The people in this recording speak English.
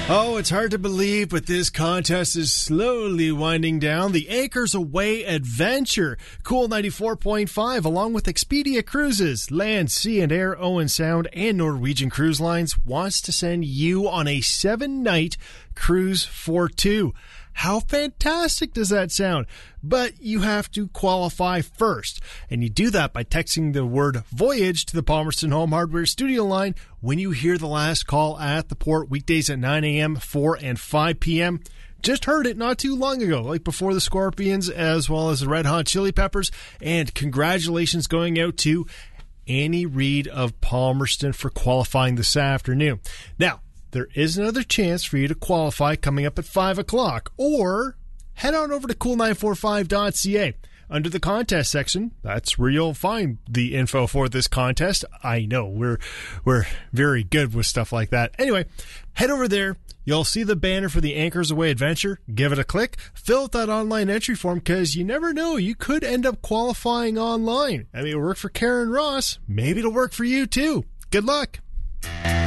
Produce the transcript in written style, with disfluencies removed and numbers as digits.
Oh, it's hard to believe, but this contest is slowly winding down. The Anchors Away Adventure, Cool 94.5, along with Expedia Cruises, Land, Sea and Air, Owen Sound, and Norwegian Cruise Lines, wants to send you on a 7-night cruise for two. How fantastic does that sound? But you have to qualify first. And you do that by texting the word voyage to the Palmerston Home Hardware studio line when you hear the last call at the port, weekdays at 9 a.m., 4 and 5 p.m. Just heard it not too long ago, like before the Scorpions as well as the Red Hot Chili Peppers. And congratulations going out to Annie Reed of Palmerston for qualifying this afternoon. Now, there is another chance for you to qualify coming up at 5 o'clock, or head on over to cool945.ca. Under the contest section, that's where you'll find the info for this contest. I know, we're very good with stuff like that. Anyway, head over there. You'll see the banner for the Anchors Away Adventure. Give it a click. Fill out that online entry form, because you never know, you could end up qualifying online. I mean, it worked for Karen Ross. Maybe it'll work for you too. Good luck.